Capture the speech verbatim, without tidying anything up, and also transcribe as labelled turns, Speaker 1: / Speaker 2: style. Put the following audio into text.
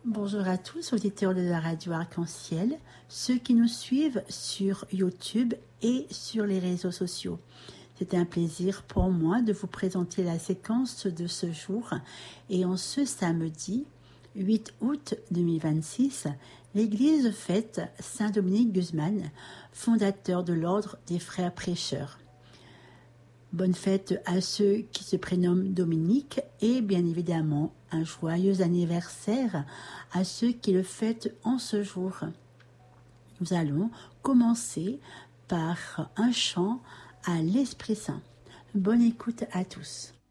Speaker 1: Bonjour à tous, auditeurs de la radio Arc-en-Ciel, ceux qui nous suivent sur YouTube et sur les réseaux sociaux. C'est un plaisir pour moi de vous présenter la séquence de ce jour. Et en ce samedi huit août deux mille vingt-six, l'Église fête Saint Dominique Guzman, fondateur de l'ordre des frères prêcheurs. Bonne fête à ceux qui se prénomment Dominique et bien évidemment un joyeux anniversaire à ceux qui le fêtent en ce jour. Nous allons commencer par un chant à l'Esprit Saint. Bonne écoute à tous.